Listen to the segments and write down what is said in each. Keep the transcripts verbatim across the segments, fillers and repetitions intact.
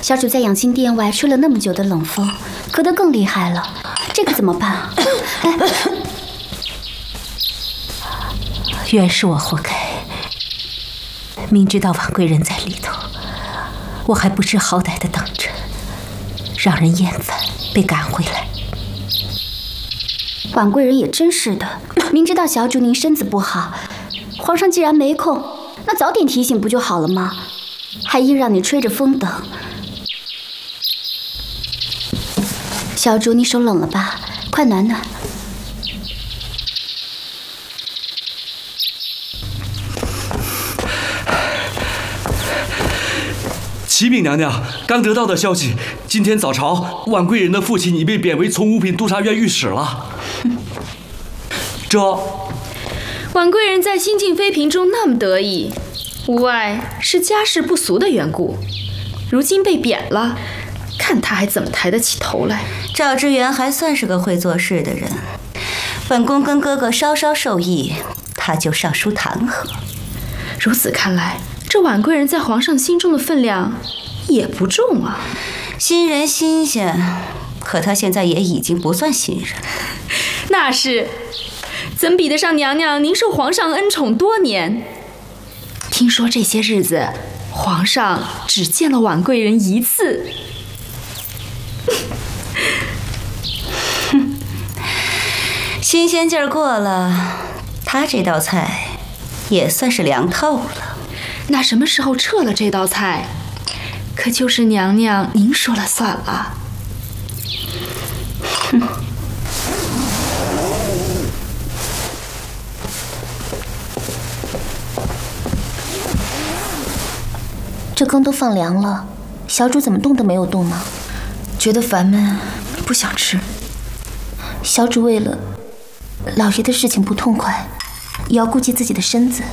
小主在养心殿外吹了那么久的冷风，咳得更厉害了，这可怎么办？哎， 原是我活该，明知道婉贵人在里头，我还不知好歹的等着，让人厌烦，被赶回来。 婉贵人也真是的，明知道小主您身子不好，皇上既然没空，那早点提醒不就好了吗？还硬让你吹着风等。小主，你手冷了吧？快暖暖。 启禀娘娘，刚得到的消息，今天早朝，婉贵人的父亲已被贬为从五品督察院御史了。这， 婉贵人在新晋妃嫔中那么得意，无外是家世不俗的缘故。如今被贬了，看她还怎么抬得起头来。 赵之源还算是个会做事的人，本宫跟哥哥稍稍受益，他就上书弹劾。 如此看来，这婉贵人在皇上心中的分量也不重啊。 新人新鲜，可他现在也已经不算新人。 那是，怎比得上娘娘您受皇上恩宠多年？听说这些日子，皇上只见了婉贵人一次。 哼，新鲜劲儿过了，他这道菜也算是凉透了。 那什么时候撤了这道菜，可就是娘娘您说了算了。 哼。 这羹都放凉了，小主怎么动都没有动呢？ 觉得烦闷，不想吃。 小主为了老爷的事情不痛快，也要顾及自己的身子。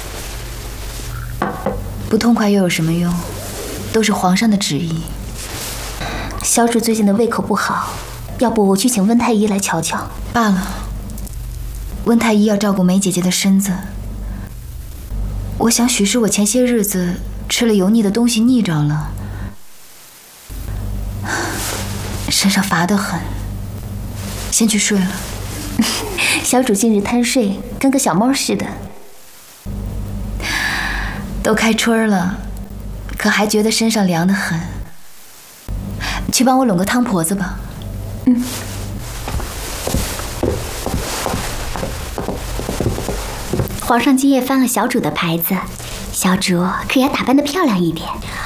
不痛快又有什么用？都是皇上的旨意。 小主最近的胃口不好，要不我去请温太医来瞧瞧。 罢了，温太医要照顾梅姐姐的身子。我想许是我前些日子吃了油腻的东西腻着了，身上乏得很，先去睡了。 小主近日贪睡，跟个小猫似的。 都开春了，可还觉得身上凉得很。去帮我拢个汤婆子吧。 嗯。皇上今夜翻了小主的牌子，小主可要打扮得漂亮一点。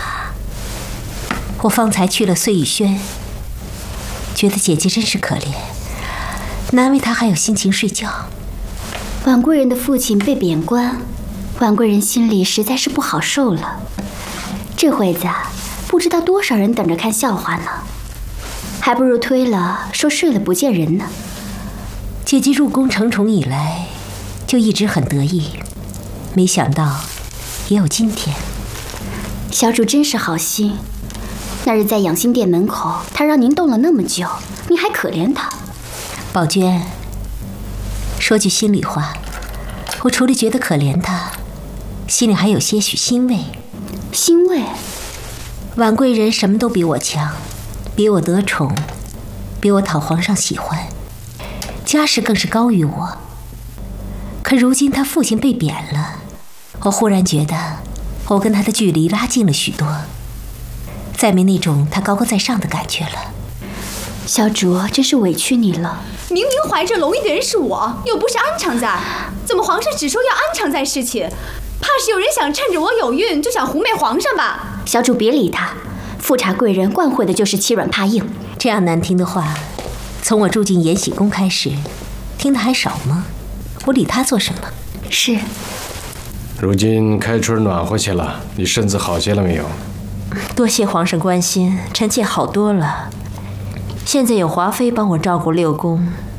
我方才去了碎玉轩，觉得姐姐真是可怜，难为她还有心情睡觉。 婉贵人的父亲被贬官，婉贵人心里实在是不好受了。这会子不知道多少人等着看笑话呢，还不如推了说睡了不见人呢。 姐姐入宫承宠以来，就一直很得意，没想到也有今天。 小主真是好心，那日在养心殿门口，她让您冻了那么久，你还可怜她。 宝娟，说句心里话，我除了觉得可怜她，心里还有些许欣慰。 欣慰？ 婉贵人什么都比我强，比我得宠，比我讨皇上喜欢，家世更是高于我。可如今他父亲被贬了，我忽然觉得我跟他的距离拉近了许多，再没那种他高高在上的感觉了。 小主真是委屈你了。 明明怀着龙衣的人是我，又不是安常在，怎么皇上只说要安常在侍寝？怕是有人想趁着我有孕就想狐媚皇上吧？ 小主别理他，富察贵人惯会的就是欺软怕硬。 这样难听的话，从我住进延禧宫开始，听的还少吗？我理他做什么？ 是。 如今开春暖和些了，你身子好些了没有？ 多谢皇上关心，臣妾好多了。现在有华妃帮我照顾六宫，